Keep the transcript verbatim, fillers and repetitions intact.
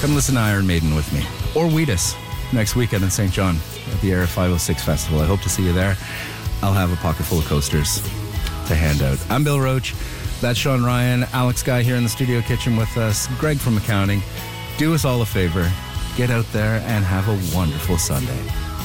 come listen to Iron Maiden with me. Or Wheatus next weekend in Saint John at the Air five oh six Festival. I hope to see you there. I'll have a pocket full of coasters to hand out. I'm Bill Roach. That's Sean Ryan. Alex Guy here in the studio kitchen with us. Greg from accounting. Do us all a favor. Get out there and have a wonderful Sunday.